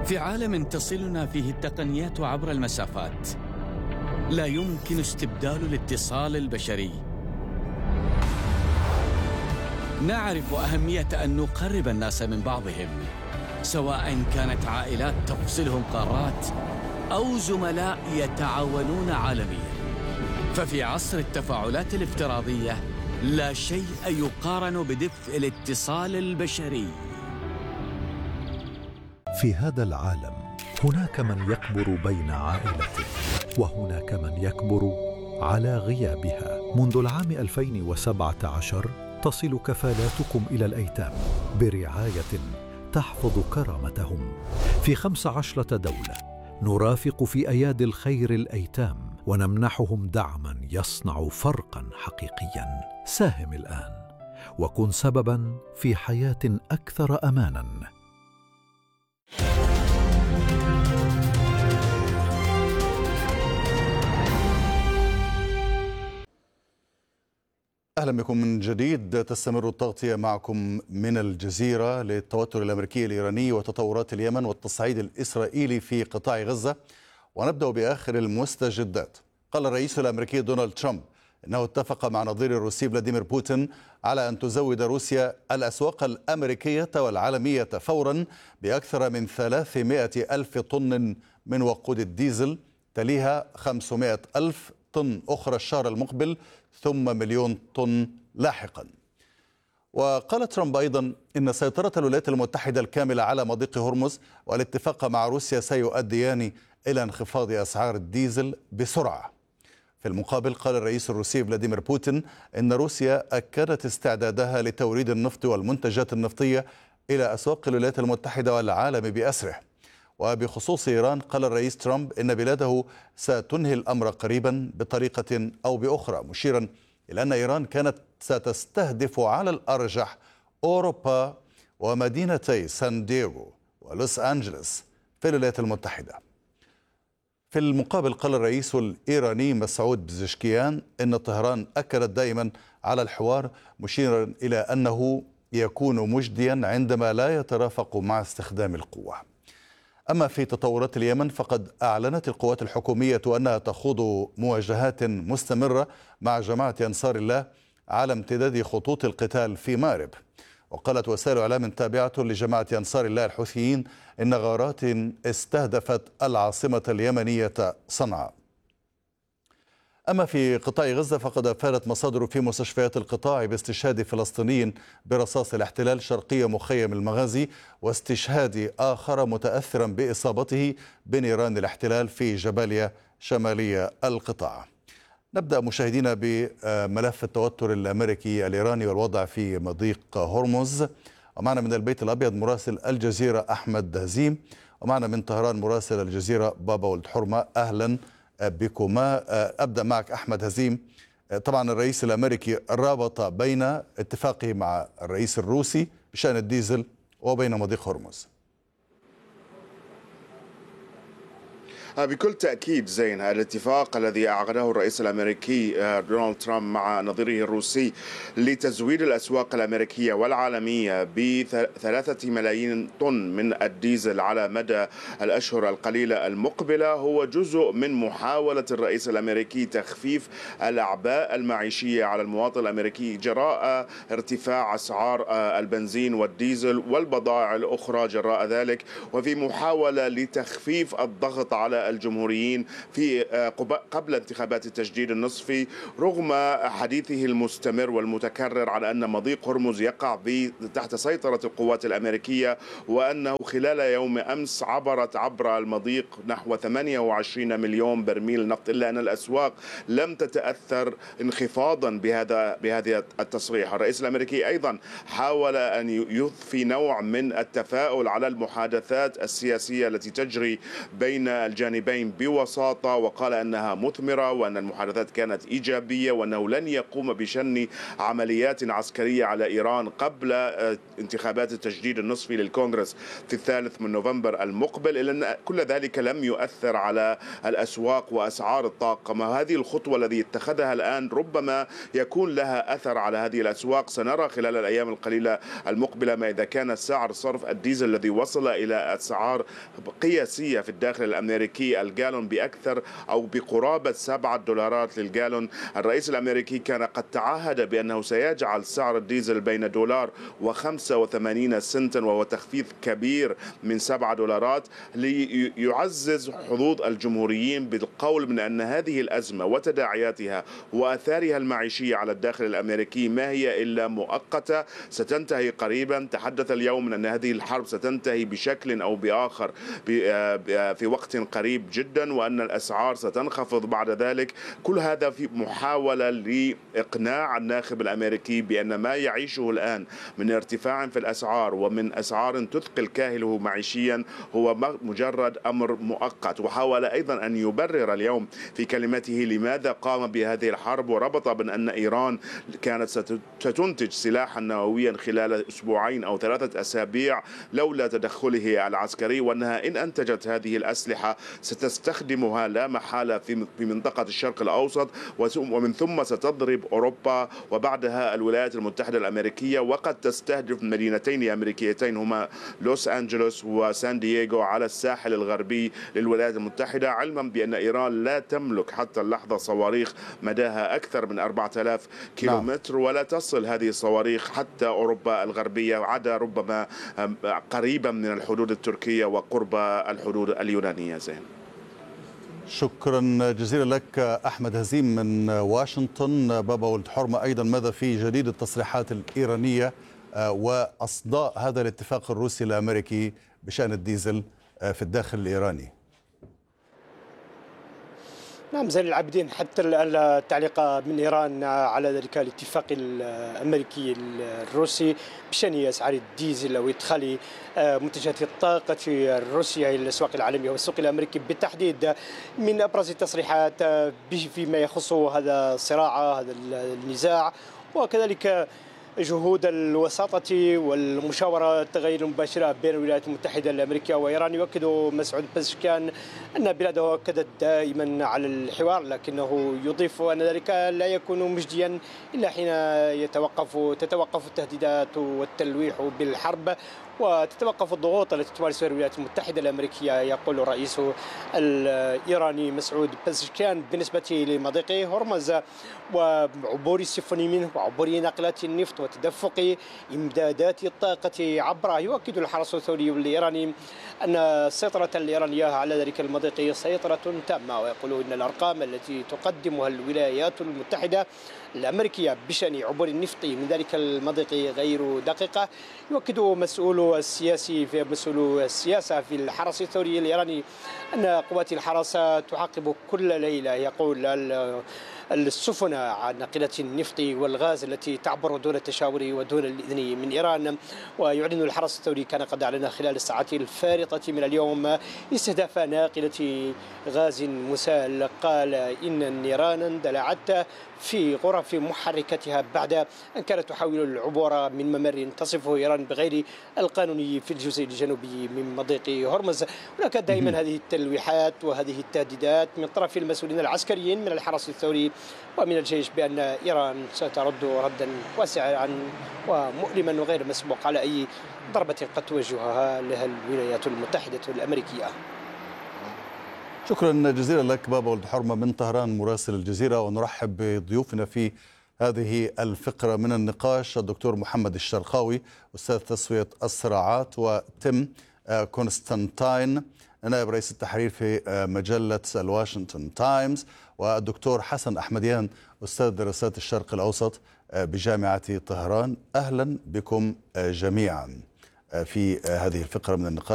في عالم تصلنا فيه التقنيات عبر المسافات، لا يمكن استبدال الاتصال البشري. نعرف أهمية أن نقرب الناس من بعضهم، سواء كانت عائلات تفصلهم قارات أو زملاء يتعاونون عالمياً. ففي عصر التفاعلات الافتراضية لا شيء يقارن بدفء الاتصال البشري. في هذا العالم هناك من يكبر بين عائلته، وهناك من يكبر على غيابها. منذ العام 2017 تصل كفالاتكم إلى الأيتام برعاية تحفظ كرامتهم. في 15 دولة نرافق في أيادي الخير الأيتام ونمنحهم دعما يصنع فرقا حقيقيا. ساهم الآن وكن سببا في حياة أكثر أمانا. أهلا بكم من جديد. تستمر التغطية معكم من الجزيرة للتوتر الأمريكي الإيراني وتطورات اليمن والتصعيد الإسرائيلي في قطاع غزة، ونبدأ بآخر المستجدات. قال الرئيس الأمريكي دونالد ترامب إنه اتفق مع نظيره الروسي فلاديمير بوتين على أن تزود روسيا الأسواق الأمريكية والعالمية فورا بأكثر من 300 ألف طن من وقود الديزل، تليها 500 ألف طن أخرى الشهر المقبل، ثم 1,000,000 طن لاحقا. وقال ترامب أيضا إن سيطرة الولايات المتحدة الكاملة على مضيق هرمز والاتفاق مع روسيا سيؤديان إلى انخفاض أسعار الديزل بسرعة. في المقابل قال الرئيس الروسي فلاديمير بوتين إن روسيا أكدت استعدادها لتوريد النفط والمنتجات النفطية إلى أسواق الولايات المتحدة والعالم بأسره. وبخصوص إيران قال الرئيس ترامب إن بلاده ستنهي الأمر قريبا بطريقة أو بأخرى، مشيرا إلى أن إيران كانت ستستهدف على الأرجح أوروبا ومدينتي سان دييغو ولوس أنجلوس في الولايات المتحدة. في المقابل قال الرئيس الإيراني مسعود بزشكيان إن طهران أكدت دائما على الحوار، مشيرا إلى أنه يكون مجديا عندما لا يترافق مع استخدام القوة. أما في تطورات اليمن فقد أعلنت القوات الحكومية أنها تخوض مواجهات مستمرة مع جماعة أنصار الله على امتداد خطوط القتال في مأرب. وقالت وسائل إعلام تابعة لجماعة أنصار الله الحوثيين إن غارات استهدفت العاصمة اليمنية صنعاء. أما في قطاع غزة فقد أفادت مصادر في مستشفيات القطاع باستشهاد فلسطيني برصاص الاحتلال شرقي مخيم المغازي، واستشهاد آخر متأثرا بإصابته بنيران الاحتلال في جباليا شمالية القطاع. نبدأ مشاهدينا بملف التوتر الأمريكي الإيراني والوضع في مضيق هرمز. ومعنا من البيت الأبيض مراسل الجزيرة أحمد هزيم، ومعنا من طهران مراسل الجزيرة بابا ولد حرمة. أهلا بكما. أبدأ معك أحمد هزيم. طبعا الرئيس الأمريكي رابط بين اتفاقه مع الرئيس الروسي بشأن الديزل وبين مضيق هرمز. بكل تأكيد زين، الاتفاق الذي أعقده الرئيس الأمريكي دونالد ترامب مع نظيره الروسي لتزويد الأسواق الأمريكية والعالمية ب3 ملايين طن من الديزل على مدى الأشهر القليلة المقبلة هو جزء من محاولة الرئيس الأمريكي تخفيف الأعباء المعيشية على المواطن الأمريكي جراء ارتفاع أسعار البنزين والديزل والبضائع الأخرى جراء ذلك، وفي محاولة لتخفيف الضغط على الجمهوريين في قبل انتخابات التجديد النصفي، رغم حديثه المستمر والمتكرر على أن مضيق هرمز يقع تحت سيطرة القوات الأمريكية، وأنه خلال يوم أمس عبرت عبر المضيق نحو 28 مليون برميل نفط، إلا أن الأسواق لم تتأثر انخفاضا بهذا التصريح. الرئيس الأمريكي أيضا حاول أن يضفي نوع من التفاؤل على المحادثات السياسية التي تجري بين الجانبين الجانبين بوساطة، وقال أنها مثمرة وأن المحادثات كانت إيجابية وأنه لن يقوم بشن عمليات عسكرية على إيران قبل انتخابات التجديد النصفي للكونغرس في 3 نوفمبر المقبل، إلا أن كل ذلك لم يؤثر على الأسواق وأسعار الطاقة. ما هذه الخطوة التي اتخذها الآن ربما يكون لها أثر على هذه الأسواق. سنرى خلال الأيام القليلة المقبلة ما إذا كان سعر صرف الديزل الذي وصل إلى أسعار قياسية في الداخل الأمريكي، الجالون بأكثر أو بقرابة $7 للجالون. الرئيس الأمريكي كان قد تعهد بأنه سيجعل سعر الديزل بين $1.85 وهو تخفيض كبير من $7 ليعزز حظوظ الجمهوريين بالقول من أن هذه الأزمة وتداعياتها وآثارها المعيشية على الداخل الأمريكي ما هي إلا مؤقتة ستنتهي قريبا. تحدث اليوم من أن هذه الحرب ستنتهي بشكل أو بآخر في وقت قريب جدا، وأن الأسعار ستنخفض بعد ذلك. كل هذا في محاولة لإقناع الناخب الأمريكي بأن ما يعيشه الآن من ارتفاع في الأسعار ومن أسعار تثقل كاهله معيشيا هو مجرد أمر مؤقت. وحاول أيضا أن يبرر اليوم في كلمته لماذا قام بهذه الحرب، وربط بأن إيران كانت ستنتج سلاحا نوويا خلال أسبوعين أو 3 أسابيع لولا تدخله العسكري، وأنها إن أنتجت هذه الأسلحة ستستخدمها لا محالة في منطقة الشرق الأوسط، ومن ثم ستضرب أوروبا وبعدها الولايات المتحدة الأمريكية، وقد تستهدف مدينتين أمريكيتين هما لوس أنجلوس وسان دييغو على الساحل الغربي للولايات المتحدة، علما بأن إيران لا تملك حتى اللحظة صواريخ مداها أكثر من 4000 كيلومتر، ولا تصل هذه الصواريخ حتى أوروبا الغربية عدا ربما قريبا من الحدود التركية وقرب الحدود اليونانية. زين، شكرا جزيلا لك أحمد هزيم من واشنطن. بابا ولد حرمة، أيضا ماذا في جديد التصريحات الإيرانية وأصداء هذا الاتفاق الروسي الأمريكي بشأن الديزل في الداخل الإيراني؟ نعم زين العابدين، حتى التعليق من إيران على ذلك الاتفاق الأمريكي الروسي بشأن أسعار الديزل وإدخال منتجات الطاقة الروسية إلى الأسواق العالمية والسوق الأمريكي بالتحديد، من أبرز التصريحات فيما يخص هذا الصراع، هذا النزاع، وكذلك جهود الوساطة والمشاورة الغير المباشرة بين الولايات المتحدة الأمريكية وإيران. يؤكد مسعود بزشكيان أن بلاده أكدت دائما على الحوار، لكنه يضيف أن ذلك لا يكون مجديا إلا حين تتوقف التهديدات والتلويح بالحرب وتتوقف الضغوط التي تمارسها الولايات المتحدة الأمريكية. يقول الرئيس الإيراني مسعود بزشكيان بالنسبة لمضيق هرمز وعبور السفن منه وعبور ناقلات النفط وتدفق إمدادات الطاقة عبره، يؤكد الحرس الثوري الإيراني أن السيطرة الإيرانية على ذلك المضيق سيطرة تامة، ويقول إن الأرقام التي تقدمها الولايات المتحدة الأمريكية بشأن عبور النفط من ذلك المضيق غير دقيقة. يؤكد مسؤول السياسة في الحرس الثوري الإيراني أن قوات الحرس تعاقب كل ليلة، يقول السفن ناقلة النفط والغاز التي تعبر دون التشاور ودون الإذن من إيران. ويعلن الحرس الثوري كان قد أعلن خلال الساعات الفارطة من اليوم استهداف ناقلة غاز مسال. قال إن النيران اندلعت في غرف محركتها بعد أن كانت تحاول العبور من ممر تصفه إيران بغير القانوني في الجزء الجنوبي من مضيق هرمز. هناك دائما هذه التلويحات وهذه التهديدات من طرف المسؤولين العسكريين من الحرس الثوري ومن الجيش بأن إيران سترد ردا واسعا ومؤلما وغير مسبوق على أي ضربة قد توجهها لها الولايات المتحدة الأمريكية. شكرا جزيلا لك بابا ولد حرمة من طهران مراسل الجزيرة. ونرحب بضيوفنا في هذه الفقرة من النقاش الدكتور محمد الشرقاوي أستاذ تسوية الصراعات، وتيم كونستانتاين نائب رئيس التحرير في مجلة الواشنطن تايمز، والدكتور حسن أحمديان أستاذ دراسات الشرق الأوسط بجامعة طهران. أهلا بكم جميعا في هذه الفقرة من النقاش.